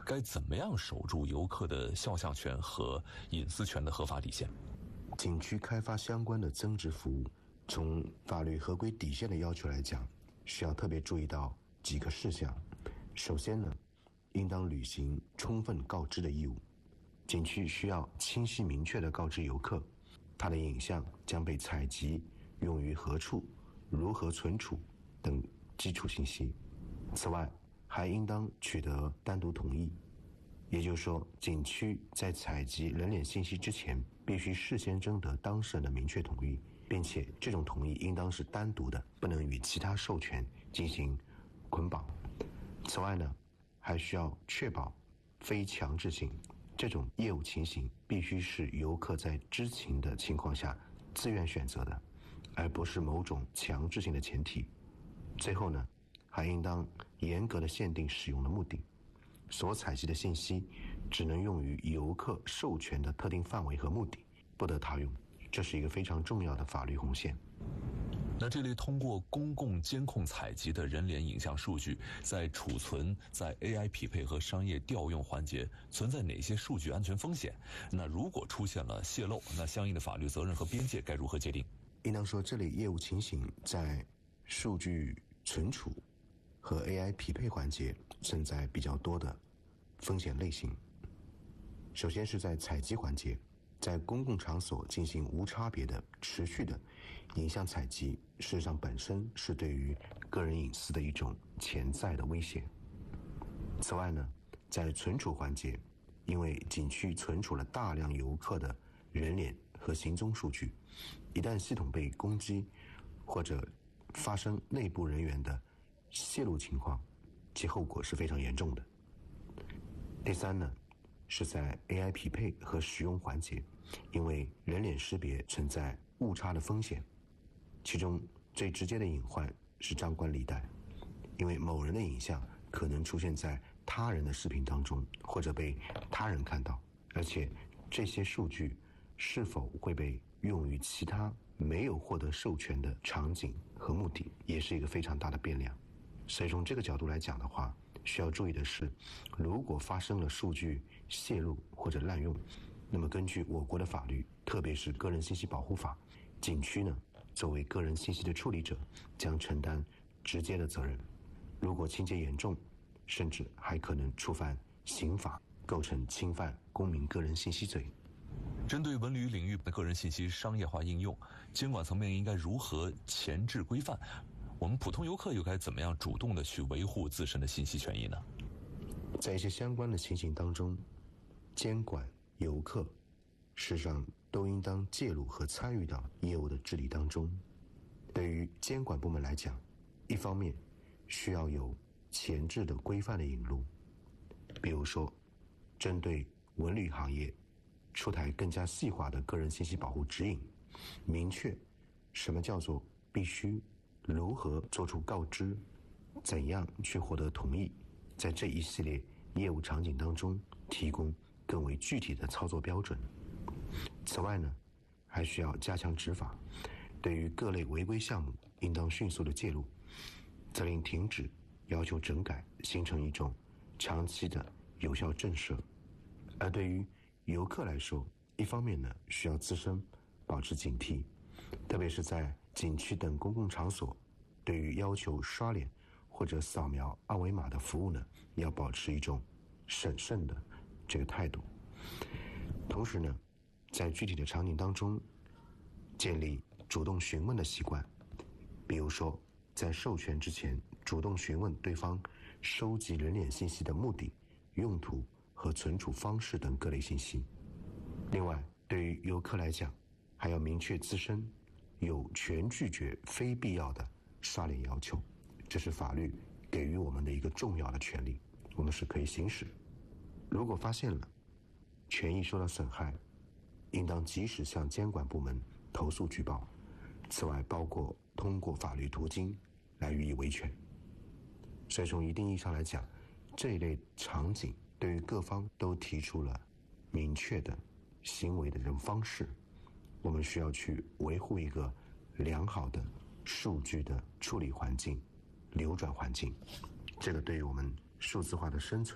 该怎么样守住游客的肖像权和隐私权的合法底线？ 景区开发相关的增值服务，从法律合规底线的要求来讲，需要特别注意到几个事项。首先呢，应当履行充分告知的义务。景区需要清晰明确地告知游客，它的影像将被采集，用于何处、如何存储等基础信息。此外，还应当取得单独同意，也就是说，景区在采集人脸信息之前，必须事先征得当事人的明确同意，并且这种同意应当是单独的，不能与其他授权进行捆绑。此外呢，还需要确保非强制性，这种业务情形必须是游客在知情的情况下自愿选择的，而不是某种强制性的前提。最后呢，还应当严格的限定使用的目的，所采集的信息只能用于游客授权的特定范围和目的，不得他用，这是一个非常重要的法律红线。 那这类通过公共监控采集的人脸影像数据，在储存、在 AI 匹配和商业调用环节存在哪些数据安全风险？那如果出现了泄露，那相应的法律责任和边界该如何界定？ 应当说，这类业务情形在数据存储和 AI 匹配环节存在比较多的风险类型。首先是在采集环节，在公共场所进行无差别的持续的影像采集，事实上本身是对于个人隐私的一种潜在的威胁。此外呢，在存储环节，因为景区存储了大量游客的人脸和行踪数据，一旦系统被攻击或者发生内部人员的泄露情况，其后果是非常严重的。第三呢，是在 AI 匹配和使用环节，因为人脸识别存在误差的风险，其中最直接的隐患是张冠李戴，因为某人的影像可能出现在他人的视频当中，或者被他人看到，而且这些数据是否会被用于其他没有获得授权的场景和目的，也是一个非常大的变量。所以从这个角度来讲的话，需要注意的是，如果发生了数据泄露或者滥用，那么根据我国的法律，特别是个人信息保护法，景区呢作为个人信息的处理者，将承担直接的责任。如果情节严重，甚至还可能触犯刑法，构成侵犯公民个人信息罪。 针对文旅领域的个人信息商业化应用，监管层面应该如何前置规范？我们普通游客又该怎么样主动的去维护自身的信息权益呢？ 在一些相关的情形当中，监管游客事实上都应当介入和参与到业务的治理当中。对于监管部门来讲，一方面需要有前置的规范的引入，比如说针对文旅行业出台更加细化的个人信息保护指引，明确什么叫做必须，如何做出告知，怎样去获得同意，在这一系列业务场景当中提供更为具体的操作标准。此外呢，还需要加强执法，对于各类违规项目应当迅速的介入，责令停止，要求整改，形成一种长期的有效震慑。而对于游客来说，一方面呢，需要自身保持警惕，特别是在景区等公共场所，对于要求刷脸或者扫描二维码的服务呢，要保持一种审慎的这个态度。同时呢，在具体的场景当中，建立主动询问的习惯，比如说在授权之前，主动询问对方收集人脸信息的目的、用途和存储方式等各类信息。另外，对于游客来讲，还要明确自身有权拒绝非必要的刷脸要求，这是法律给予我们的一个重要的权利，我们是可以行使。如果发现了权益受到损害，应当及时向监管部门投诉举报，此外包括通过法律途径来予以维权。所以从一定意义上来讲，这一类场景对于各方都提出了明确的行为的这种方式，我们需要去维护一个良好的数据的处理环境、流转环境，这个对于我们数字化的生存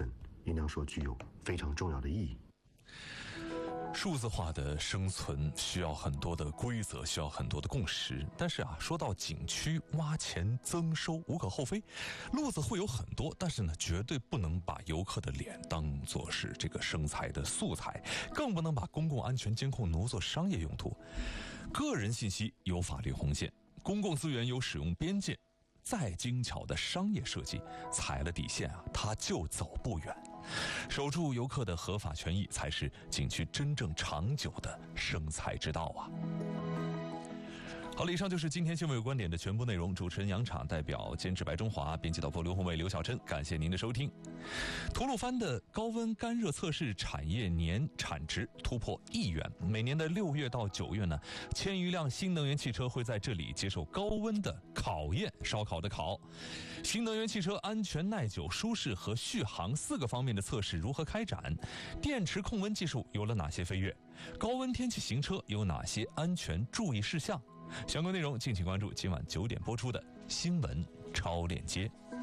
应当说具有非常重要的意义。 数字化的生存需要很多的规则，需要很多的共识。但是说到景区挖钱增收无可厚非，路子会有很多，但是呢，绝对不能把游客的脸当作是这个生财的素材，更不能把公共安全监控挪作商业用途。个人信息有法律红线，公共资源有使用边界，再精巧的商业设计，踩了底线它就走不远。守住游客的合法权益，才是景区真正长久的生财之道好了，以上就是今天新闻有观点的全部内容。主持人杨昶，代表监制白中华，编辑导播刘宏伟、刘晓琛，感谢您的收听。吐鲁番的高温干热测试产业年产值突破1亿元，每年的6月到9月呢，1000余辆新能源汽车会在这里接受高温的考验，烧烤的烤。新能源汽车安全、耐久、舒适和续航4个方面的测试如何开展？电池控温技术有了哪些飞跃？高温天气行车有哪些安全注意事项？相关内容敬请关注今晚9点播出的新闻超链接。